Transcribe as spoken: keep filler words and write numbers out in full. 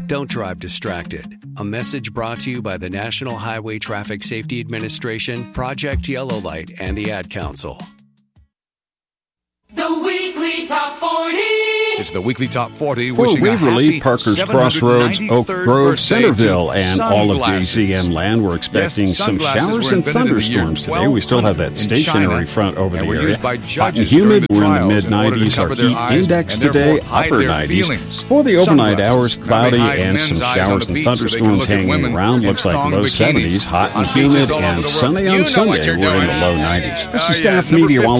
Don't drive distracted. A message brought to you by the National Highway Traffic Safety Administration, Project Yellow Light, and the Ad Council. The Weekly Top forty. It's the Weekly Top forty. For Waverly, Parker's Crossroads, Oak Grove, Centerville, and all of J Z M land, we're expecting yes, some showers and thunderstorms today. We still have that stationary front over the area. Hot and humid, we're in the mid nineties. Our heat index today, upper nineties. For the overnight hours, cloudy and some showers and thunderstorms hanging around. Looks like low seventies, hot and humid, and sunny on Sunday. We're in the low nineties. This is staff meteorologist